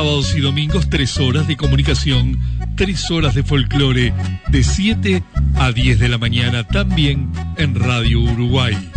Sábados y domingos 3 horas de comunicación, 3 horas de folclore, de 7 a 10 de la mañana, también en Radio Uruguay.